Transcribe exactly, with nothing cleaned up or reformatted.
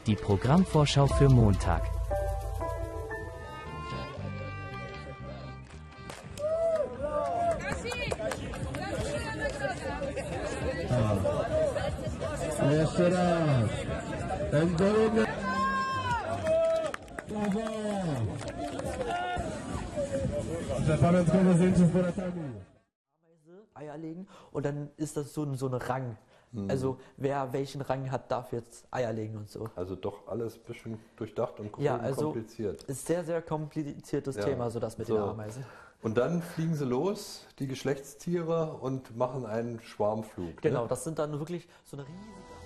Die Programmvorschau für Montag. Jeszcze raz. Endolny. Że pamiątkowe zdjęcie z Boratami. Eier legen und dann ist das so ein, so ein Rang. Hm. Also wer welchen Rang hat, darf jetzt Eier legen und so. Also doch alles ein bisschen durchdacht und ja, also kompliziert. Ist sehr, sehr kompliziertes ja. Thema, so das mit so. Den Ameisen. Und dann fliegen sie los, die Geschlechtstiere, und machen einen Schwarmflug. Genau, ne? Das sind dann wirklich so eine riesige...